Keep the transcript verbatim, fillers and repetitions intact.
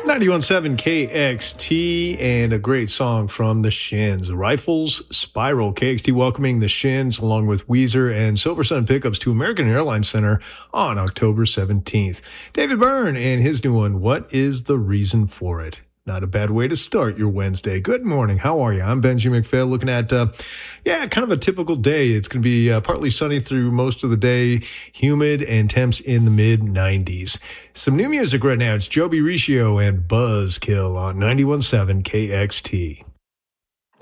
ninety-one point seven K X T and a great song from the Shins. Rifles Spiral. K X T welcoming the Shins along with Weezer and Silver Sun Pickups to American Airlines Center on October seventeenth. David Byrne and his new one, What is the Reason for It? Not a bad way to start your Wednesday. Good morning. How are you? I'm Benji McPhail looking at, uh, yeah, kind of a typical day. It's going to be uh, partly sunny through most of the day, humid, and temps in the mid nineties. Some new music right now. It's Joby Riccio and Buzzkill on ninety-one point seven K X T.